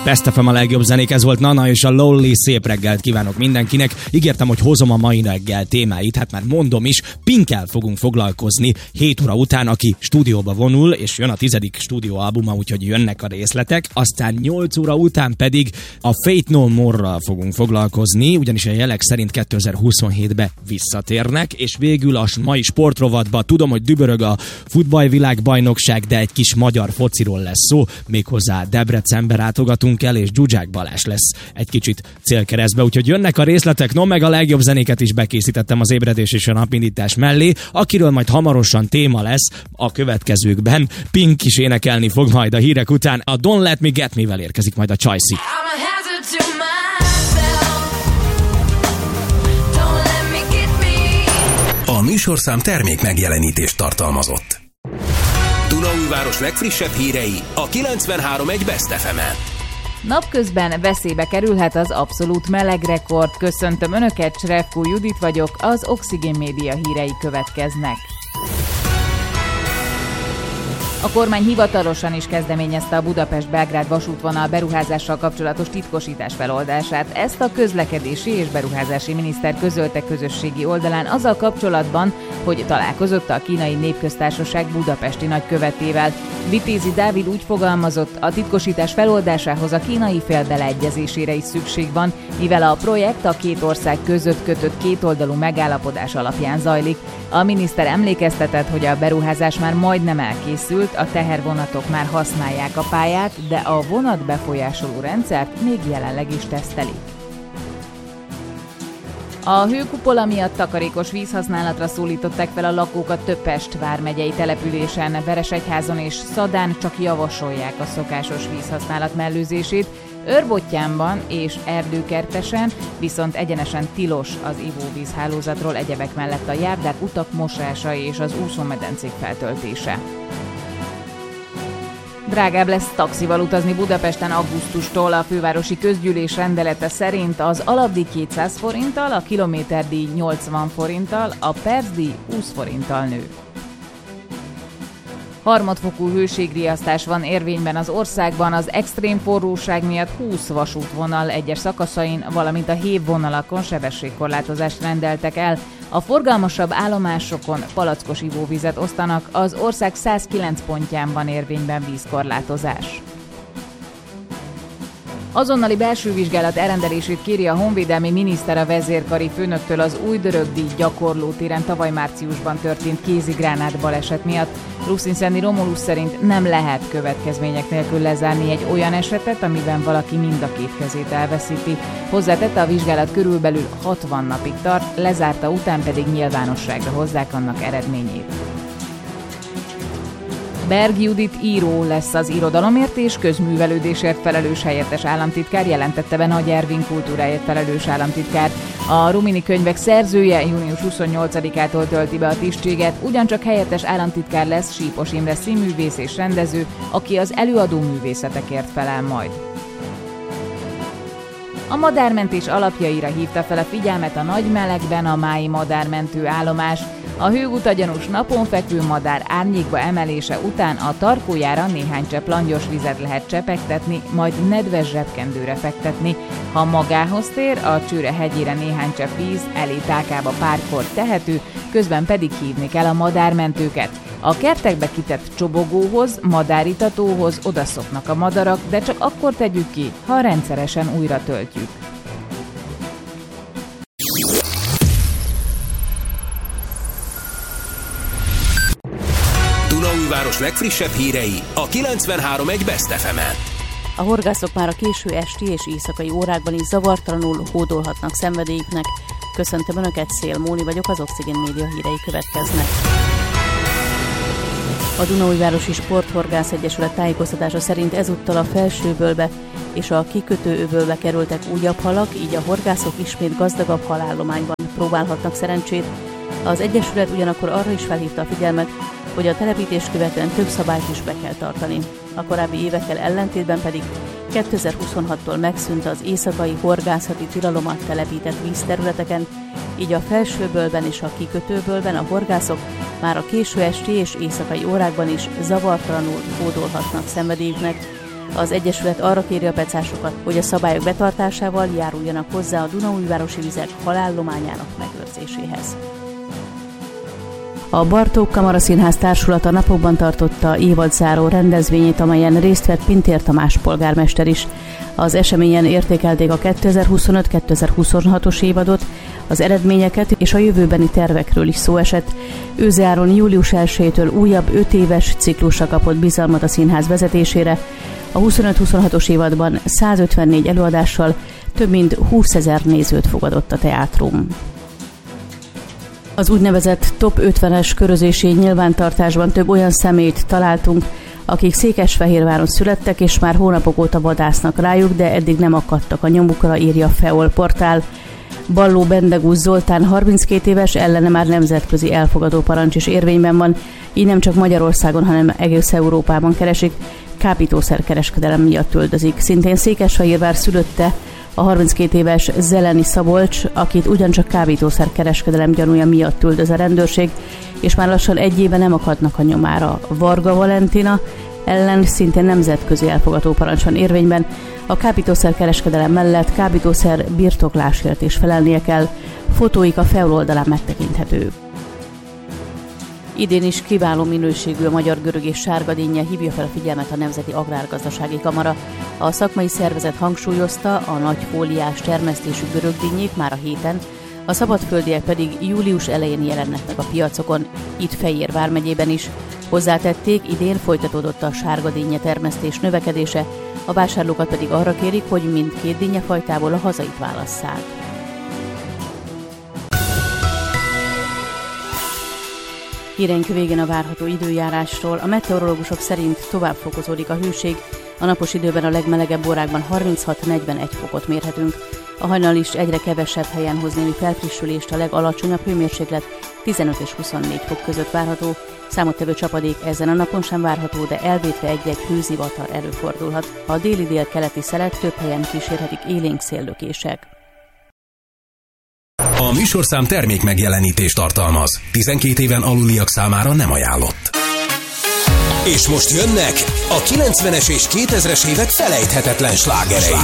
Best FM a legjobb zenék, ez volt Nana és a Lonely. Szép reggelt kívánok mindenkinek. Ígértem, hogy hozom a mai reggel témáit, hát már mondom is, Pinkkel fogunk foglalkozni 7 óra után, aki stúdióba vonul, és jön a 10. stúdióalbuma, úgyhogy jönnek a részletek. Aztán 8 óra után pedig a Faith No More-ral fogunk foglalkozni, ugyanis a jelek szerint 2027-be visszatérnek, és végül a mai sportrovatba tudom, hogy dübörög a futballvilágbajnokság, de egy kis magyar fociról lesz szó, méghozzá Debrecenbe látogatunk el, és Zsuzsák Balázs lesz egy kicsit célkeresztbe, úgyhogy jönnek a részletek, no meg a legjobb zenéket is bekészítettem az ébredés és a napindítás mellé, akiről majd hamarosan téma lesz a következőkben. Pink is énekelni fog majd a hírek után, a Don't Let Me Get Me-vel érkezik majd a Csajci. A műsorszám termék megjelenítést tartalmazott. Dunaújváros legfrissebb hírei a 93.1 Best FM-en. Napközben veszélybe kerülhet az abszolút melegrekord. Köszöntöm Önöket, Srevkó Judit vagyok, az Oxigén Média hírei következnek. A kormány hivatalosan is kezdeményezte a Budapest-Belgrád vasútvonal beruházással kapcsolatos titkosítás feloldását. Ezt a közlekedési és beruházási miniszter közölte közösségi oldalán azzal kapcsolatban, hogy találkozott a Kínai Népköztársaság budapesti nagykövetével. Vitézi Dávid úgy fogalmazott, a titkosítás feloldásához a kínai fél beleegyezésére is szükség van, mivel a projekt a két ország között kötött kétoldalú megállapodás alapján zajlik. A miniszter emlékeztetett, hogy a beruházás már majdnem elkészült, a tehervonatok már használják a pályát, de a vonatbefolyásoló rendszert még jelenleg is tesztelik. A hőkupola miatt takarékos vízhasználatra szólították fel a lakókat több Pest vármegyei településen. Veresegyházon és Szadán csak javasolják a szokásos vízhasználat mellőzését, Őrbottyánban és Erdőkertesen viszont egyenesen tilos az ivóvízhálózatról egyebek mellett a járdák, utak mosása és az úszómedencék feltöltése. Drágább lesz taxival utazni Budapesten augusztustól. A fővárosi közgyűlés rendelete szerint az alapdíj 200 forinttal, a kilométerdíj 80 forinttal, a percdíj 20 forinttal nő. Harmadfokú hőségriasztás van érvényben az országban, az extrém forróság miatt 20 vasútvonal egyes szakaszain, valamint a hévvonalakon sebességkorlátozást rendeltek el. A forgalmasabb állomásokon palackos ivóvizet osztanak, az ország 109 pontján van érvényben vízkorlátozás. Azonnali belső vizsgálat elrendelését kéri a honvédelmi miniszter a vezérkari főnöktől az Újdörögdíj gyakorlótéren tavaly márciusban történt kézigránát baleset miatt. Rusztinszenni Romulus szerint nem lehet következmények nélkül lezárni egy olyan esetet, amiben valaki mind a két kezét elveszíti. Hozzátette, a vizsgálat körülbelül 60 napig tart, lezárta után pedig nyilvánosságra hozzák annak eredményét. Berg Judit író lesz az irodalomért és közművelődésért felelős helyettes államtitkár, jelentette be Nagy Ervin kultúráért felelős államtitkár. A Rumini könyvek szerzője június 28-ától tölti be a tisztséget, ugyancsak helyettes államtitkár lesz Sípos Imre színművész és rendező, aki az előadó művészetekért felel majd. A madármentés alapjaira hívta fel a figyelmet a nagy melegben a mályi madármentő állomás. A hőgutagyanús napon fekvő madár árnyékba emelése után a tarkójára néhány csepp langyos vizet lehet csepegtetni, majd nedves zsebkendőre fektetni. Ha magához tér, a Csőre hegyére néhány csepp víz elé tákába párkor tehető, közben pedig hívni kell a madármentőket. A kertekbe kitett csobogóhoz, madáritatóhoz odaszoknak a madarak, de csak akkor tegyük ki, ha rendszeresen újra töltjük. Dunaújváros legfrissebb hírei a 93.1 Best FM-en. A horgászok már a késő esti és éjszakai órákban is zavartalanul hódolhatnak szenvedélyüknek. Köszöntöm Önöket, Szél Móni vagyok, az Oxigén Média hírei következnek. A Dunaújvárosi Sporthorgász Egyesület tájékoztatása szerint ezúttal a Felsővölbe és a kikötőövölbe kerültek újabb halak, így a horgászok ismét gazdagabb halállományban próbálhatnak szerencsét. Az Egyesület ugyanakkor arra is felhívta a figyelmet, hogy a telepítést követően több szabályt is be kell tartani. A korábbi évekkel ellentétben pedig 2026-tól megszűnt az éjszakai horgászati tilalom a telepített vízterületeken, így a Felsővölben és a kikötővölben a horgászok már a késő esti és éjszakai órákban is zavartalanul hódolhatnak szenvedélyüknek. Az egyesület arra kéri a pecásokat, hogy a szabályok betartásával járuljanak hozzá a Dunaújvárosi vizek halállományának megőrzéséhez. A Bartók Kamaraszínház társulata napokban tartotta évadzáró rendezvényét, amelyen részt vett Pintér Tamás polgármester is. Az eseményen értékelték a 2025-2026-os évadot, az eredményeket és a jövőbeni tervekről is szó esett. Őze Áron július 1-től újabb 5 éves ciklusra kapott bizalmat a színház vezetésére. A 25-26-os évadban 154 előadással több mint 20 000 nézőt fogadott a teátrum. Az úgynevezett Top 50-es körözési nyilvántartásban több olyan személyt találtunk, akik Székesfehérváron születtek, és már hónapok óta vadásznak rájuk, de eddig nem akadtak a nyomukra, írja Feol portál. Balló Bendegúz Zoltán 32 éves, ellene már nemzetközi elfogadó parancs is érvényben van, így nem csak Magyarországon, hanem egész Európában keresik, kábítószerkereskedelem miatt üldözik. Szintén Székesfehérvár szülötte a 32 éves Zeleni Szabolcs, akit ugyancsak kábítószerkereskedelem gyanúja miatt üldöz a rendőrség, és már lassan 1 éve nem akadnak a nyomára. Varga Valentina ellen szintén nemzetközi elfogadó parancs van érvényben. A kábítószerkereskedelem mellett kábítószer birtoklásért is felelnie kell. Fotóik a Feol oldalán megtekinthetők. Idén is kiváló minőségű a magyar görög és sárgadínnye, hívja fel a figyelmet a Nemzeti Agrárgazdasági Kamara. A szakmai szervezet hangsúlyozta, a nagy fóliás termesztésű görögdínyék már a héten, a szabadföldiek pedig július elején jelennek meg a piacokon, itt Fejér vármegyében is. Hozzátették, idén folytatódott a sárgadínnye termesztés növekedése, a vásárlókat pedig arra kérik, hogy mindkét dinnyefajtából a hazait válasszák. Híreink végén a várható időjárásról. A meteorológusok szerint tovább fokozódik a hőség. A napos időben a legmelegebb órákban 36-41 fokot mérhetünk. A hajnal is egyre kevesebb helyen hoz némi felfrissülést, a legalacsonyabb hőmérséklet 15 és 24 fok között várható. Számottevő csapadék ezen a napon sem várható, de elvétve egy-egy hőzivatar előfordulhat. A déli délkeleti szelet több helyen kísérhetik élénk széllökések. A műsorszám termék megjelenítést tartalmaz. 12 éven aluliak számára nem ajánlott. És most jönnek a 90-es és 2000-es évek felejthetetlen slágerei.